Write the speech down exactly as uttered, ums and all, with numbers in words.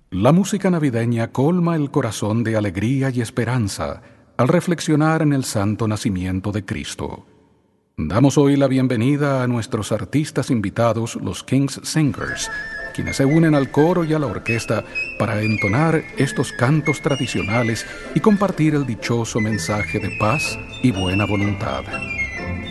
La música navideña colma el corazón de alegría y esperanza al reflexionar en el santo nacimiento de Cristo. Damos hoy la bienvenida a nuestros artistas invitados, los King's Singers, quienes se unen al coro y a la orquesta para entonar estos cantos tradicionales y compartir el dichoso mensaje de paz y buena voluntad.